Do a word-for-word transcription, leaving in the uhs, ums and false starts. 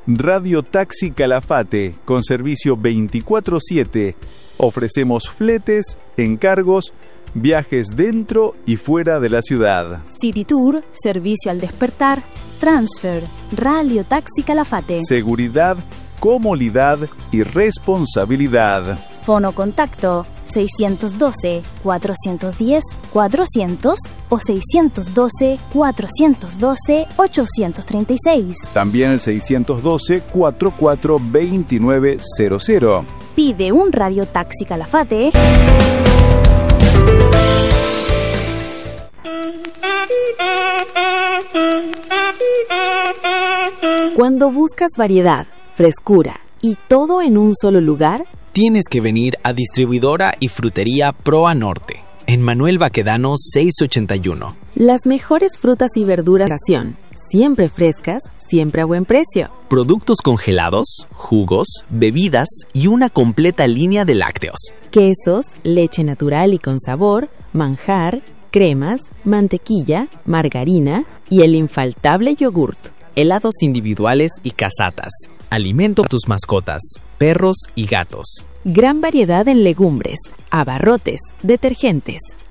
Radio Taxi Calafate, con servicio veinticuatro siete. Ofrecemos fletes, encargos, viajes dentro y fuera de la ciudad. City Tour, servicio al despertar, transfer, Radio Taxi Calafate. Seguridad, comodidad y responsabilidad. Fono contacto seiscientos doce, cuatrocientos diez, cuatrocientos o seiscientos doce, cuatrocientos doce, ochocientos treinta y seis. También el seiscientos doce, cuarenta y cuatro, veintinueve cero cero. Pide un Radio Taxi Calafate. Cuando buscas variedad, frescura y todo en un solo lugar, tienes que venir a Distribuidora y Frutería Proa Norte, en Manuel Baquedano seiscientos ochenta y uno. Las mejores frutas y verduras, siempre frescas, siempre a buen precio. Productos congelados, jugos, bebidas y una completa línea de lácteos. Quesos, leche natural y con sabor, manjar, cremas, mantequilla, margarina y el infaltable yogurt. Helados individuales y casatas. Alimento a tus mascotas, perros y gatos. Gran variedad en legumbres, abarrotes, detergentes,